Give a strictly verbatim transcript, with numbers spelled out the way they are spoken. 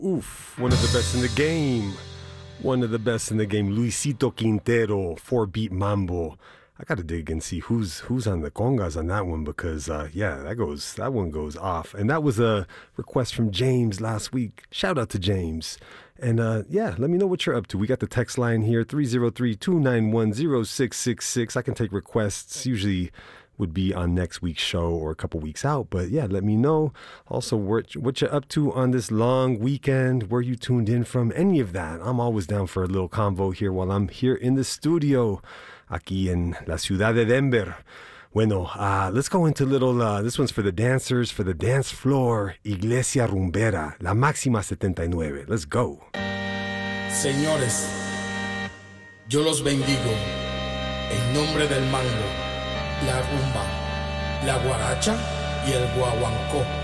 Oof, one of the best in the game. One of the best in the game. Luisito Quintero, four beat mambo. I gotta dig and see who's who's on the congas on that one because uh, yeah, that goes that one goes off. And that was a request from James last week. Shout out to James. And uh, yeah, let me know what you're up to. We got the text line here, three oh three, two nine one, oh six six six. I can take requests. Usually would be on next week's show or a couple weeks out. But yeah, let me know. Also, what, what you're up to on this long weekend, where you tuned in from, any of that. I'm always down for a little convo here while I'm here in the studio, aquí en la ciudad de Denver. Bueno, uh, let's go into little, uh, this one's for the dancers, for the dance floor, Iglesia Rumbera, La Máxima setenta y nueve. Let's go. Señores, yo los bendigo en nombre del mango, la rumba, la guaracha y el guaguancó.